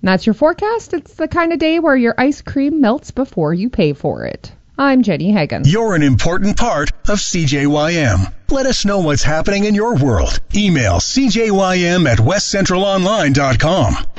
And that's your forecast. It's the kind of day where your ice cream melts before you pay for it. I'm Jenny Hagan. You're an important part of CJYM. Let us know what's happening in your world. Email cjym@westcentralonline.com.